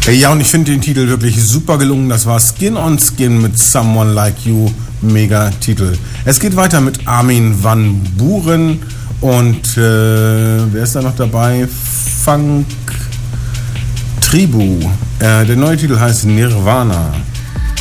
Ja, und ich finde den Titel wirklich super gelungen. Das war Skin on Skin mit Someone Like You. Mega Titel. Es geht weiter mit Armin van Buuren und wer ist da noch dabei? Funk Tribu. Der neue Titel heißt Nirvana.